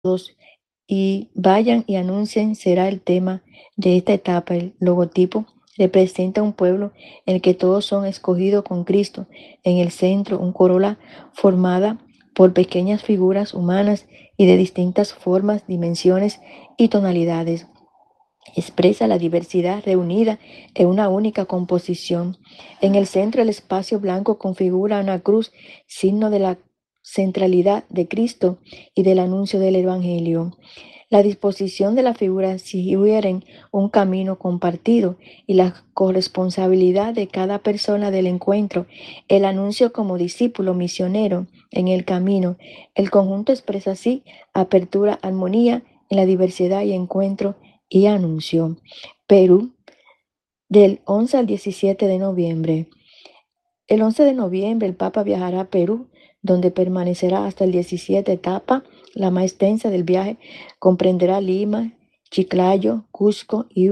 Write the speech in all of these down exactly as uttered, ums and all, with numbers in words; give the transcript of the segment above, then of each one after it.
todos y vayan y anuncien será el tema de esta etapa. El logotipo representa un pueblo en el que todos son escogidos con Cristo en el centro, un corola formada por pequeñas figuras humanas y de distintas formas, dimensiones y tonalidades. Expresa la diversidad reunida en una única composición. En el centro, el espacio blanco configura una cruz, signo de la centralidad de Cristo y del anuncio del Evangelio. La disposición de las figuras sugieren un camino compartido y la corresponsabilidad de cada persona del encuentro, el anuncio como discípulo misionero en el camino. El conjunto expresa así apertura, armonía en la diversidad y encuentro y anuncio. Perú, del once al diecisiete de noviembre. El once de noviembre el Papa viajará a Perú, donde permanecerá hasta el diecisiete. Etapa, la más extensa del viaje, comprenderá Lima, Chiclayo, Cusco y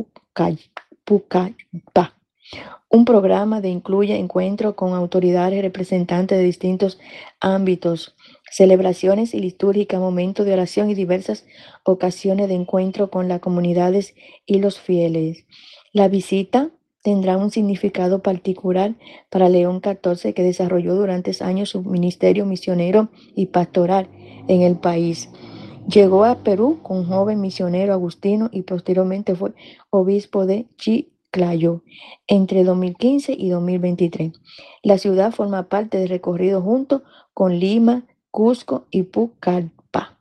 Pucallpa. Un programa de incluye encuentros con autoridades representantes de distintos ámbitos, celebraciones y litúrgica, momentos de oración y diversas ocasiones de encuentro con las comunidades y los fieles. La visita tendrá un significado particular para León catorce, que desarrolló durante años su ministerio misionero y pastoral en el país. Llegó a Perú con un joven misionero agustino y posteriormente fue obispo de Chiclayo entre dos mil quince y dos mil veintitrés. La ciudad forma parte del recorrido junto con Lima, Cusco y Pucallpa.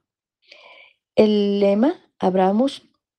El lema, abramos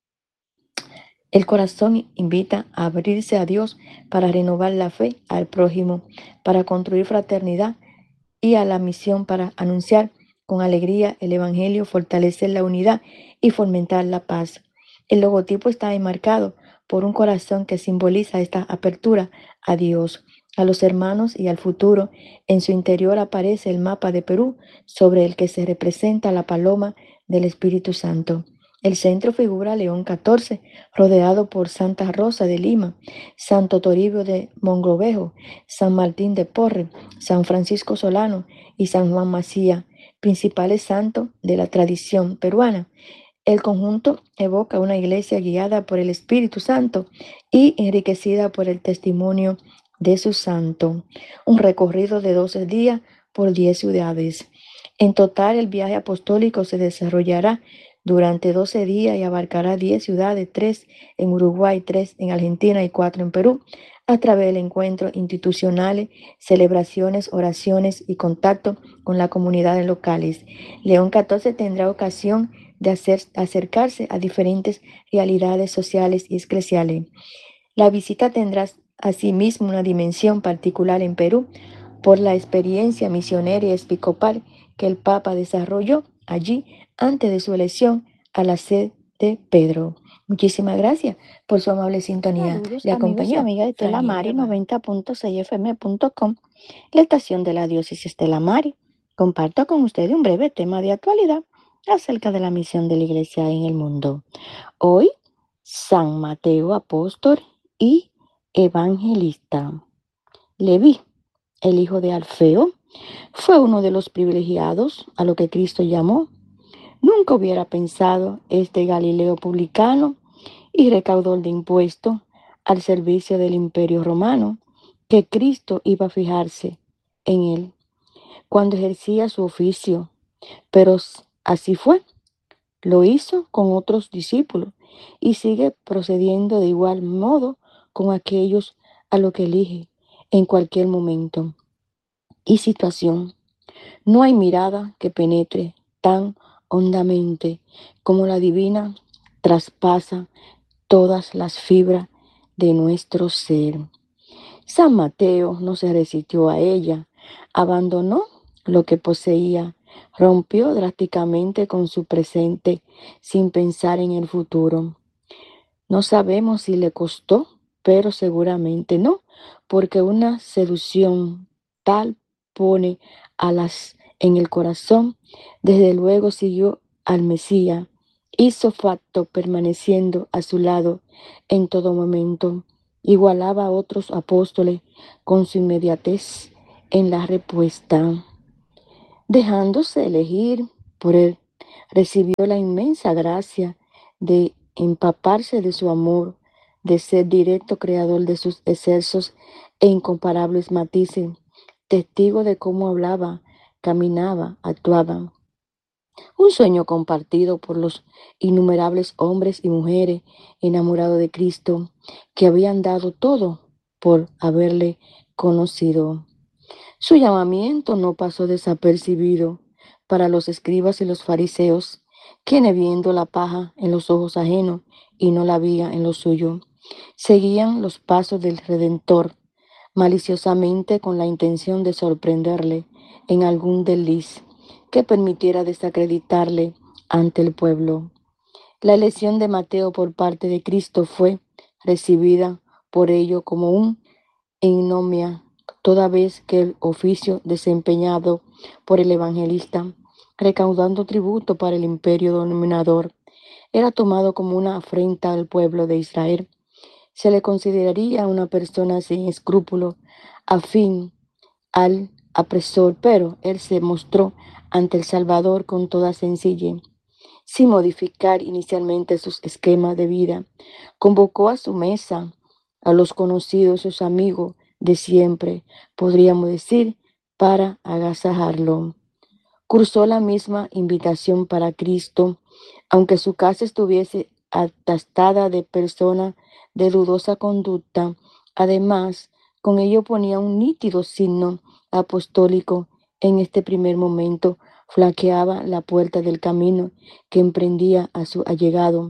el corazón, invita a abrirse a Dios para renovar la fe al prójimo, para construir fraternidad y a la misión para anunciar con alegría el Evangelio, fortalecer la unidad y fomentar la paz. El logotipo está enmarcado por un corazón que simboliza esta apertura a Dios, a los hermanos y al futuro. En su interior aparece el mapa de Perú, sobre el que se representa la paloma del Espíritu Santo. El centro figura León catorce, rodeado por Santa Rosa de Lima, Santo Toribio de Mogrovejo, San Martín de Porres, San Francisco Solano y San Juan Macía, principales santos de la tradición peruana. El conjunto evoca una iglesia guiada por el Espíritu Santo y enriquecida por el testimonio de su santo. Un recorrido de doce días por diez ciudades. En total, el viaje apostólico se desarrollará durante doce días y abarcará diez ciudades, tres en Uruguay, tres en Argentina y cuatro en Perú, a través de encuentros institucionales, celebraciones, oraciones y contacto con las comunidades locales. León catorce tendrá ocasión de hacer, acercarse a diferentes realidades sociales y eclesiales. La visita tendrá asimismo una dimensión particular en Perú por la experiencia misionera y episcopal que el Papa desarrolló allí antes de su elección a la sede de Pedro. Muchísimas gracias por su amable sintonía. Saludos, Le amigos y acompañó amigas de Estela Frangeli Mari, Guevara. noventa punto seis F M punto com, la estación de la diócesis Estela Mari. Comparto con ustedes un breve tema de actualidad acerca de la misión de la iglesia en el mundo. Hoy, San Mateo apóstol y evangelista. Leví, el hijo de Alfeo, fue uno de los privilegiados a lo que Cristo llamó. Nunca hubiera pensado este Galileo publicano y recaudador de impuestos al servicio del imperio romano que Cristo iba a fijarse en él cuando ejercía su oficio. Pero así fue. Lo hizo con otros discípulos y sigue procediendo de igual modo con aquellos a los que elige en cualquier momento y situación. No hay mirada que penetre tan hondamente como la divina traspasa todas las fibras de nuestro ser. San Mateo no se resistió a ella, abandonó lo que poseía, rompió drásticamente con su presente sin pensar en el futuro. No sabemos si le costó, pero seguramente no, porque una seducción tal pone alas en el corazón. Desde luego siguió al Mesías, hizo facto permaneciendo a su lado en todo momento. Igualaba a otros apóstoles con su inmediatez en la respuesta, dejándose elegir por el Recibió la inmensa gracia de empaparse de su amor, de ser directo creador de sus excesos e incomparables matices, testigo de cómo hablaba, caminaba, actuaba. Un sueño compartido por los innumerables hombres y mujeres enamorados de Cristo que habían dado todo por haberle conocido. Su llamamiento no pasó desapercibido para los escribas y los fariseos, quienes viendo la paja en los ojos ajenos y no la viga en los suyos, seguían los pasos del Redentor maliciosamente con la intención de sorprenderle en algún desliz que permitiera desacreditarle ante el pueblo. La elección de Mateo por parte de Cristo fue recibida por ello como un ignominia, toda vez que el oficio desempeñado por el evangelista, recaudando tributo para el imperio dominador, era tomado como una afrenta al pueblo de Israel. Se le consideraría una persona sin escrúpulo, afín al apresor, pero él se mostró ante el Salvador con toda sencillez, sin modificar inicialmente sus esquemas de vida. Convocó a su mesa a los conocidos, sus amigos de siempre, podríamos decir, para agasajarlo. Cursó la misma invitación para Cristo, aunque su casa estuviese atastada de personas de dudosa conducta. Además, con ello ponía un nítido signo apostólico. En este primer momento flaqueaba la puerta del camino que emprendía a su allegado,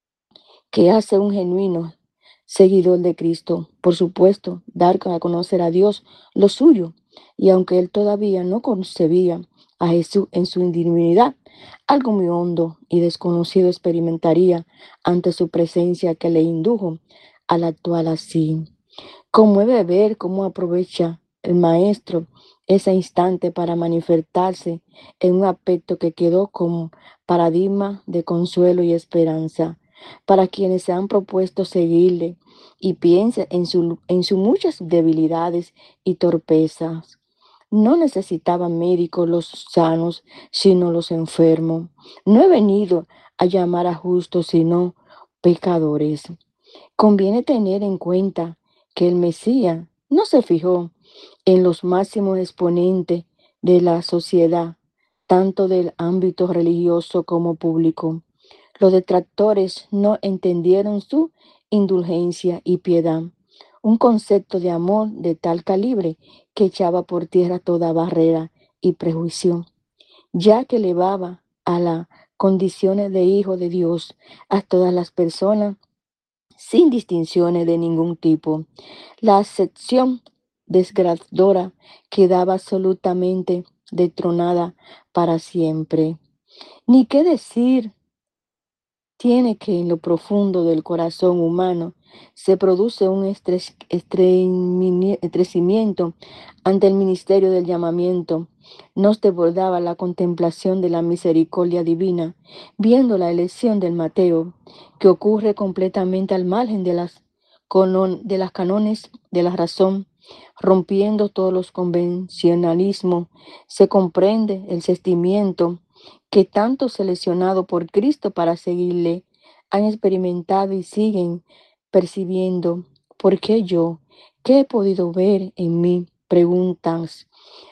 que hace un genuino seguidor de Cristo. Por supuesto, dar a conocer a Dios lo suyo. Y aunque él todavía no concebía a Jesús en su divinidad, algo muy hondo y desconocido experimentaría ante su presencia que le indujo al actuar así. Conmueve ver cómo aprovecha el maestro ese instante para manifestarse en un aspecto que quedó como paradigma de consuelo y esperanza para quienes se han propuesto seguirle y piensen en, su, en sus muchas debilidades y torpezas. No necesitaban médicos los sanos, sino los enfermos. No he venido a llamar a justos, sino pecadores. Conviene tener en cuenta que el Mesías no se fijó en los máximos exponentes de la sociedad, tanto del ámbito religioso como público. Los detractores no entendieron su indulgencia y piedad, un concepto de amor de tal calibre que echaba por tierra toda barrera y prejuicio, ya que elevaba a las condiciones de hijo de Dios a todas las personas sin distinciones de ningún tipo. La acepción desgarradora quedaba absolutamente detronada para siempre. Ni qué decir tiene que en lo profundo del corazón humano se produce un estres- estremini- estrecimiento ante el ministerio del llamamiento. Nos desbordaba la contemplación de la misericordia divina, viendo la elección del Mateo, que ocurre completamente al margen de las, conon- de las canones de la razón, rompiendo todos los convencionalismos. Se comprende el sentimiento que tantos seleccionados por Cristo para seguirle han experimentado y siguen percibiendo. ¿Por qué yo? ¿Qué he podido ver en mí? Preguntas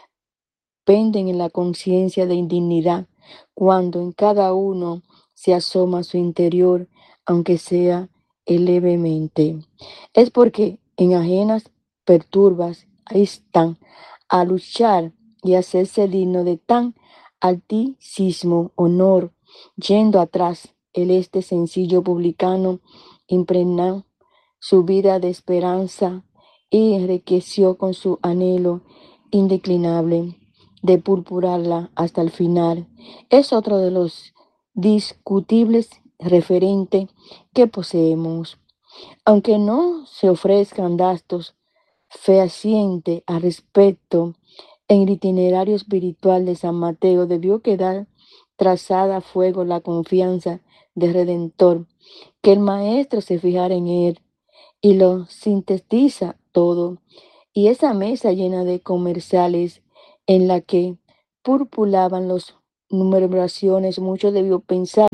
penden en la conciencia de indignidad cuando en cada uno se asoma su interior, aunque sea levemente. Es porque en ajenas perturbas ahí están a luchar y hacerse digno de tan altísimo honor, yendo atrás el este sencillo publicano impregnó su vida de esperanza y enriqueció con su anhelo indeclinable de purpurarla hasta el final. Es otro de los discutibles referentes que poseemos. Aunque no se ofrezcan datos fehacientes al respecto, en el itinerario espiritual de San Mateo debió quedar trazada a fuego la confianza del Redentor, que el Maestro se fijara en él y lo sintetiza todo. Y esa mesa llena de comerciales en la que purpuraban los murmuraciones, mucho debió pensar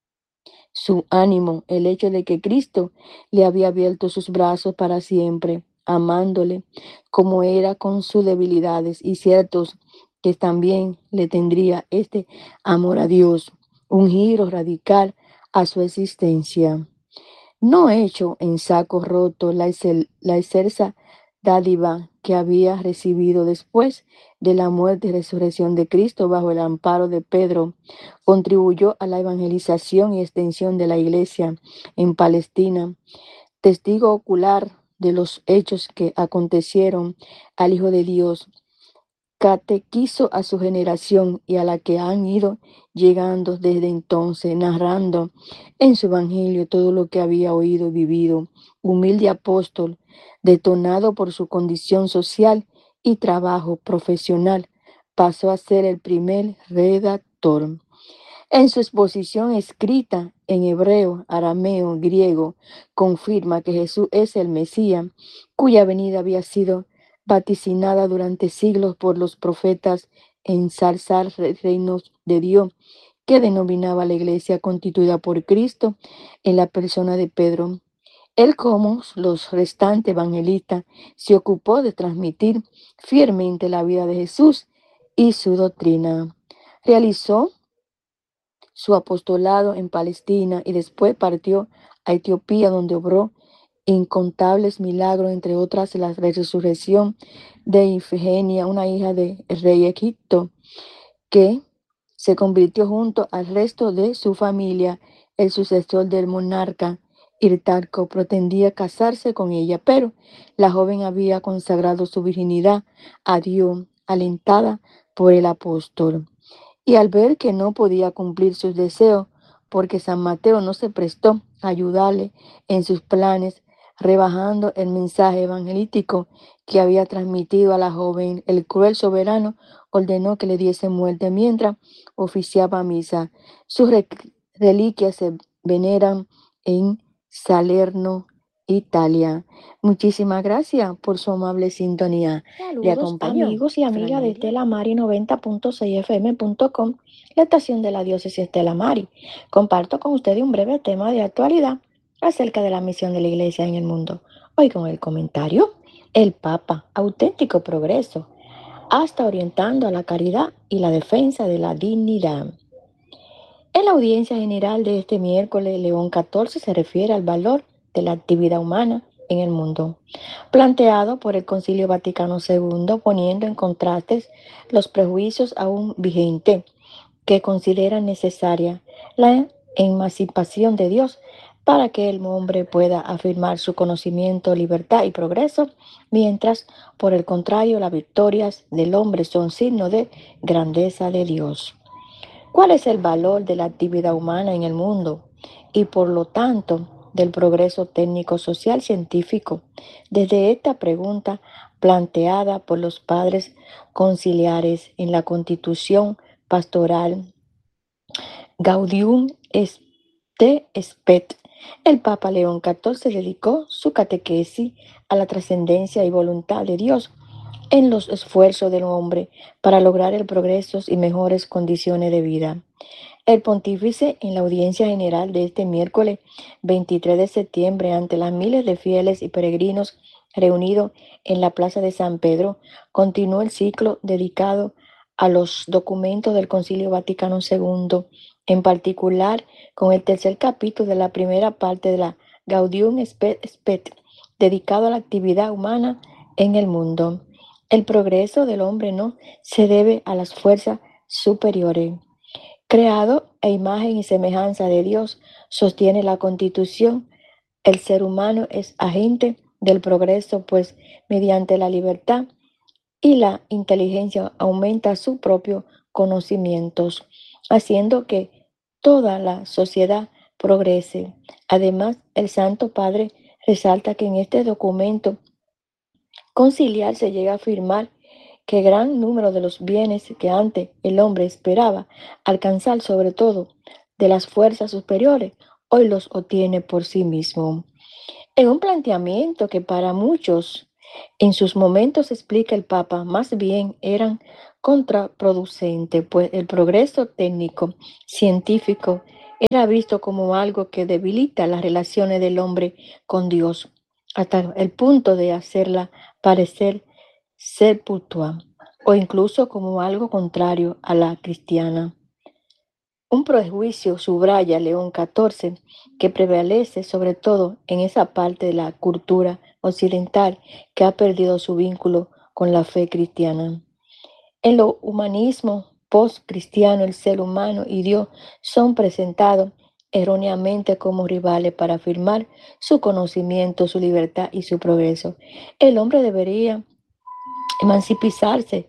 su ánimo, el hecho de que Cristo le había abierto sus brazos para siempre, amándole como era con sus debilidades y ciertos que también le tendría este amor a Dios, un giro radical a su existencia. No hecho en saco roto la, excel- la excelsa dádiva que había recibido después de la muerte y resurrección de Cristo bajo el amparo de Pedro, contribuyó a la evangelización y extensión de la iglesia en Palestina, testigo ocular de los hechos que acontecieron al Hijo de Dios, catequizo a su generación y a la que han ido llegando desde entonces, narrando en su evangelio todo lo que había oído y vivido. Humilde apóstol, detonado por su condición social y trabajo profesional, pasó a ser el primer redactor. En su exposición escrita en hebreo, arameo, griego, confirma que Jesús es el Mesías, cuya venida había sido vaticinada durante siglos por los profetas, ensalzar reinos de Dios, que denominaba la iglesia constituida por Cristo en la persona de Pedro. Él, como los restantes evangelistas, se ocupó de transmitir fielmente la vida de Jesús y su doctrina. Realizó su apostolado en Palestina y después partió a Etiopía, donde obró incontables milagros, entre otras la resurrección de Ifigenia, una hija del rey Egipto, que se convirtió junto al resto de su familia. El sucesor del monarca Irtarco pretendía casarse con ella, pero la joven había consagrado su virginidad a Dios, alentada por el apóstol. Y al ver que no podía cumplir sus deseos, porque San Mateo no se prestó a ayudarle en sus planes, rebajando el mensaje evangelístico que había transmitido a la joven, el cruel soberano ordenó que le diese muerte mientras oficiaba misa. Sus re- reliquias se veneran en Salerno, Italia. Muchísimas gracias por su amable sintonía. Le Saludos acompañó amigos y amigas de Franelia. Estela Mari noventa punto seis F M punto com, la estación de la diócesis Estela Mari. Comparto con ustedes un breve tema de actualidad acerca de la misión de la iglesia en el mundo. Hoy con el comentario, el Papa, auténtico progreso, hasta orientando a la caridad y la defensa de la dignidad. En la audiencia general de este miércoles, León catorce se refiere al valor de la actividad humana en el mundo, planteado por el Concilio Vaticano segundo, poniendo en contrastes los prejuicios aún vigentes que consideran necesaria la emancipación de Dios para que el hombre pueda afirmar su conocimiento, libertad y progreso, mientras, por el contrario, las victorias del hombre son signo de grandeza de Dios. ¿Cuál es el valor de la actividad humana en el mundo y por lo tanto del progreso técnico, social, científico? Desde esta pregunta planteada por los padres conciliares en la Constitución Pastoral Gaudium et Spes, el Papa León catorce dedicó su catequesis a la trascendencia y voluntad de Dios en los esfuerzos del hombre para lograr el progreso y mejores condiciones de vida. El pontífice, en la audiencia general de este miércoles veintitrés de septiembre, ante las miles de fieles y peregrinos reunidos en la Plaza de San Pedro, continuó el ciclo dedicado a los documentos del Concilio Vaticano segundo, en particular con el tercer capítulo de la primera parte de la Gaudium et Spes, dedicado a la actividad humana en el mundo. El progreso del hombre no se debe a las fuerzas superiores. Creado a imagen y semejanza de Dios, sostiene la Constitución, el ser humano es agente del progreso, pues mediante la libertad y la inteligencia aumenta sus propios conocimientos, haciendo que toda la sociedad progrese. Además, el Santo Padre resalta que en este documento conciliar se llega a afirmar que gran número de los bienes que antes el hombre esperaba alcanzar, sobre todo de las fuerzas superiores, hoy los obtiene por sí mismo. En un planteamiento que para muchos en sus momentos explica el Papa, más bien eran contraproducente, pues el progreso técnico científico era visto como algo que debilita las relaciones del hombre con Dios, hasta el punto de hacerla parecer sepultua o incluso como algo contrario a la cristiana. Un prejuicio, subraya León catorce, que prevalece sobre todo en esa parte de la cultura occidental que ha perdido su vínculo con la fe cristiana. En lo humanismo post-cristiano, el ser humano y Dios son presentados erróneamente como rivales para afirmar su conocimiento, su libertad y su progreso. El hombre debería emanciparse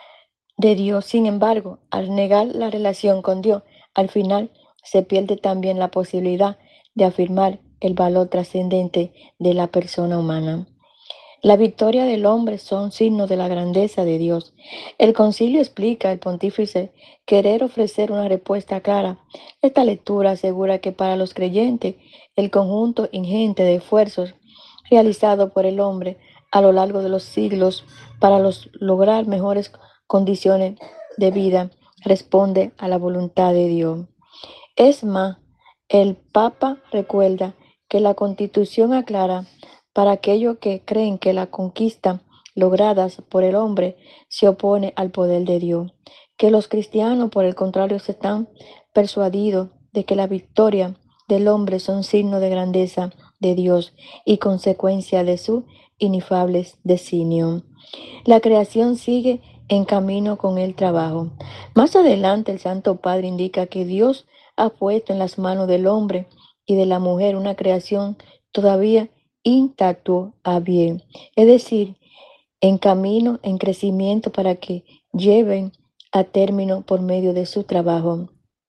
de Dios. Sin embargo, al negar la relación con Dios, al final se pierde también la posibilidad de afirmar el valor trascendente de la persona humana. La victoria del hombre son signos de la grandeza de Dios. El concilio explica al pontífice querer ofrecer una respuesta clara. Esta lectura asegura que para los creyentes el conjunto ingente de esfuerzos realizados por el hombre a lo largo de los siglos para los, lograr mejores condiciones de vida responde a la voluntad de Dios. Es más, el Papa recuerda que la Constitución aclara para aquellos que creen que la conquista logradas por el hombre se opone al poder de Dios, que los cristianos, por el contrario, se están persuadidos de que la victoria del hombre son signo de grandeza de Dios y consecuencia de su inefable designio. La creación sigue en camino con el trabajo. Más adelante el Santo Padre indica que Dios ha puesto en las manos del hombre y de la mujer una creación todavía intacto a bien, es decir, en camino, en crecimiento para que lleven a término por medio de su trabajo.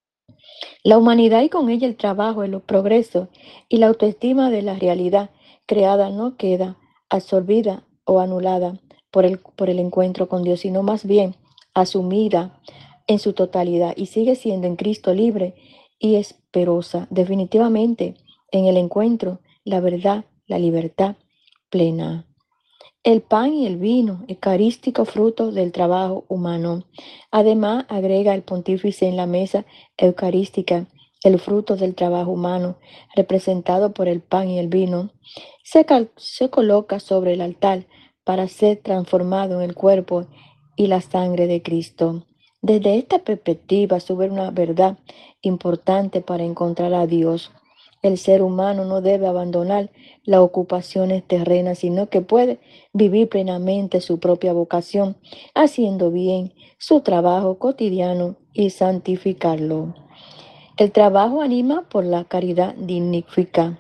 La humanidad y con ella el trabajo, el progreso y la autoestima de la realidad creada no queda absorbida o anulada por el, por el encuentro con Dios, sino más bien asumida en su totalidad y sigue siendo en Cristo libre y esperosa, definitivamente en el encuentro, la verdad, la libertad plena. El pan y el vino, eucarístico fruto del trabajo humano. Además, agrega el pontífice en la mesa eucarística, el fruto del trabajo humano, representado por el pan y el vino, se, cal- se coloca sobre el altar para ser transformado en el cuerpo y la sangre de Cristo. Desde esta perspectiva sube una verdad importante para encontrar a Dios. El ser humano no debe abandonar las ocupaciones terrenas, sino que puede vivir plenamente su propia vocación, haciendo bien su trabajo cotidiano y santificarlo. El trabajo anima por la caridad dignifica.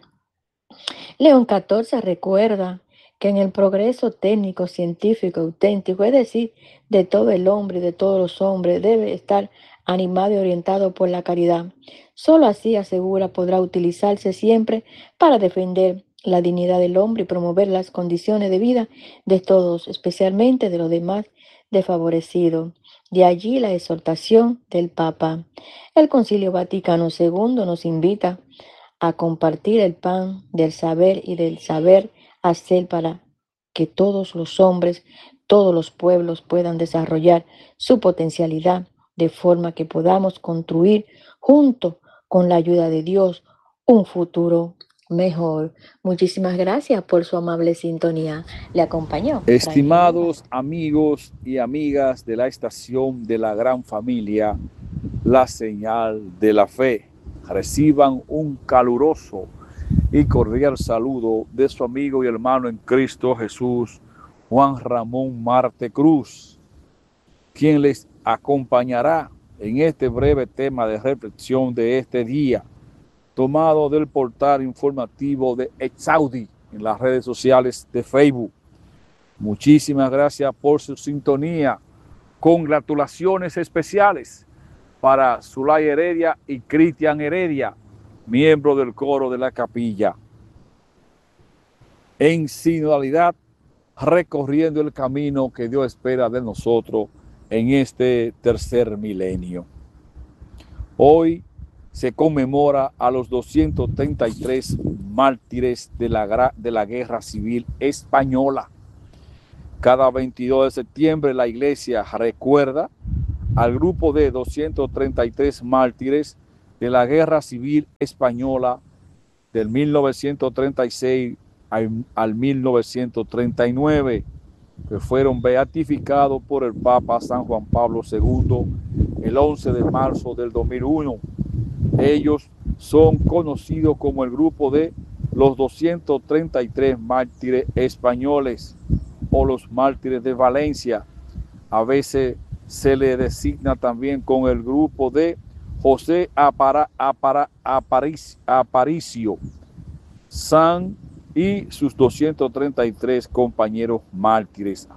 León catorce recuerda que en el progreso técnico, científico, auténtico, es decir, de todo el hombre y de todos los hombres, debe estar animado y orientado por la caridad. Solo así, asegura, podrá utilizarse siempre para defender la dignidad del hombre y promover las condiciones de vida de todos, especialmente de los demás desfavorecidos. De allí la exhortación del Papa. El Concilio Vaticano segundo nos invita a compartir el pan del saber y del saber hacer para que todos los hombres, todos los pueblos puedan desarrollar su potencialidad de forma que podamos construir junto con la ayuda de Dios un futuro mejor. Muchísimas gracias por su amable sintonía. Le acompañó Fray Genova. Estimados amigos y amigas de la estación de la gran familia, la señal de la fe, reciban un caluroso y cordial saludo de su amigo y hermano en Cristo Jesús, Juan Ramón Marte Cruz, quien les acompañará en este breve tema de reflexión de este día, tomado del portal informativo de Exaudi en las redes sociales de Facebook. Muchísimas gracias por su sintonía. Congratulaciones especiales para Zulay Heredia y Cristian Heredia, miembros del coro de la capilla. En sinodalidad, recorriendo el camino que Dios espera de nosotros en este tercer milenio. Hoy se conmemora a los doscientos treinta y tres mártires de la, de la Guerra Civil Española. Cada veintidós de septiembre la iglesia recuerda al grupo de doscientos treinta y tres mártires de la Guerra Civil Española del mil novecientos treinta y seis al, al mil novecientos treinta y nueve, que fueron beatificados por el Papa San Juan Pablo segundo el once de marzo del dos mil uno. Ellos son conocidos como el grupo de los doscientos treinta y tres mártires españoles o los mártires de Valencia. A veces se le designa también con el grupo de José Apara, Apara, Aparicio, Aparicio San y sus doscientos treinta y tres compañeros mártires.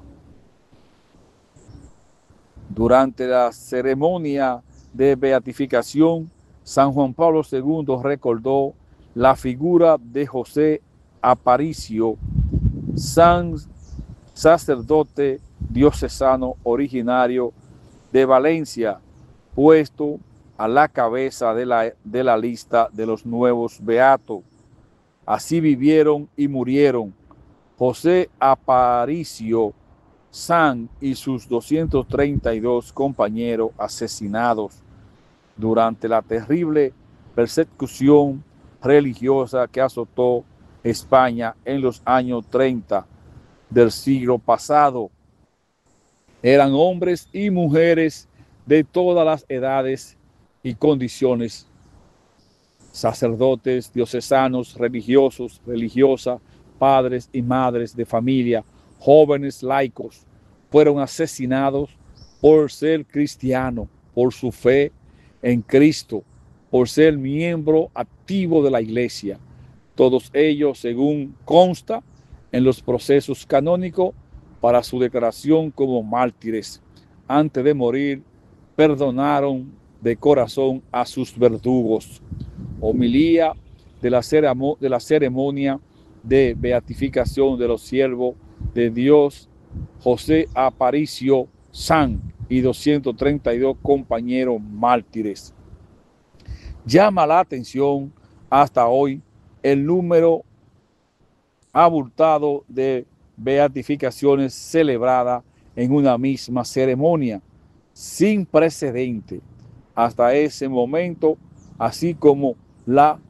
Durante la ceremonia de beatificación, San Juan Pablo segundo recordó la figura de José Aparicio, san sacerdote diocesano originario de Valencia, puesto a la cabeza de la, de la lista de los nuevos beatos. Así vivieron y murieron José Aparicio San y sus doscientos treinta y dos compañeros asesinados durante la terrible persecución religiosa que azotó España en los años treinta del siglo pasado. Eran hombres y mujeres de todas las edades y condiciones, sacerdotes, diocesanos, religiosos, religiosas, padres y madres de familia, jóvenes laicos, fueron asesinados por ser cristianos, por su fe en Cristo, por ser miembro activo de la iglesia. Todos ellos, según consta en los procesos canónicos, para su declaración como mártires, antes de morir, perdonaron de corazón a sus verdugos. Homilía de la, de la ceremonia de beatificación de los siervos de Dios, José Aparicio San y doscientos treinta y dos compañeros mártires. Llama la atención hasta hoy el número abultado de beatificaciones celebradas en una misma ceremonia, sin precedente hasta ese momento, así como la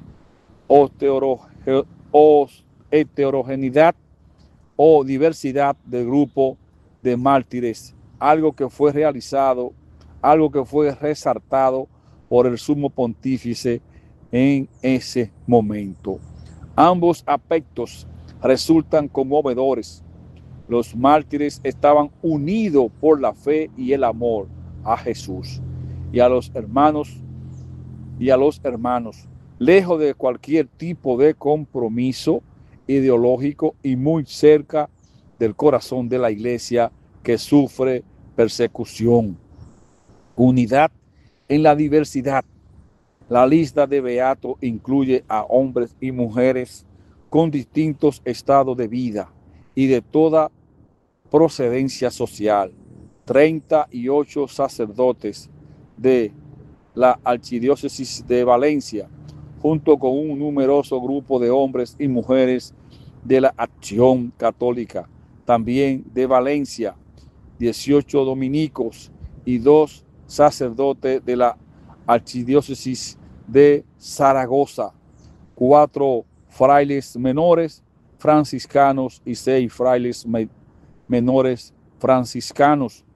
heterogeneidad o diversidad de grupo de mártires, algo que fue realizado, algo que fue resaltado por el sumo pontífice en ese momento. Ambos aspectos resultan conmovedores. Los mártires estaban unidos por la fe y el amor a Jesús y a los hermanos y a los hermanos, lejos de cualquier tipo de compromiso ideológico y muy cerca del corazón de la iglesia que sufre persecución. Unidad en la diversidad. La lista de beatos incluye a hombres y mujeres con distintos estados de vida y de toda procedencia social. treinta y ocho sacerdotes de la Archidiócesis de Valencia, junto con un numeroso grupo de hombres y mujeres de la Acción Católica, también de Valencia, dieciocho dominicos y dos sacerdotes de la Archidiócesis de Zaragoza, cuatro frailes menores franciscanos y seis frailes me menores franciscanos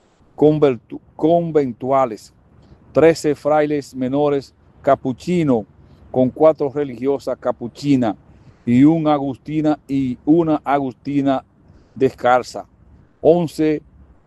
conventuales, trece frailes menores capuchinos con cuatro religiosas capuchinas y una agustina y una agustina descalza, once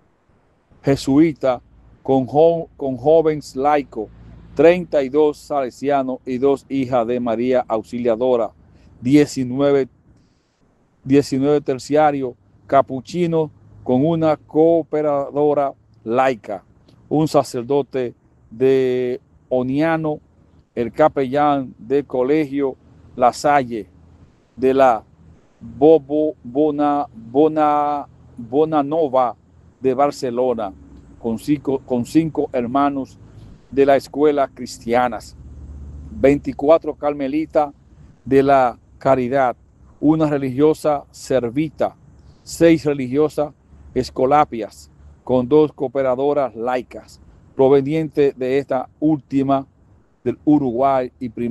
jesuitas con, jo con jóvenes laicos, treinta y dos salesianos y dos hijas de María Auxiliadora, diecinueve, diecinueve terciarios capuchinos con una cooperadora laica, un sacerdote de Oniano, el capellán del colegio La Salle, de la Bobo Bona, Bona, Bonanova de Barcelona, con cinco, con cinco hermanos de la escuela cristianas, veinticuatro carmelitas de la Caridad, una religiosa servita, seis religiosas escolapias, con dos cooperadoras laicas provenientes de esta última del Uruguay y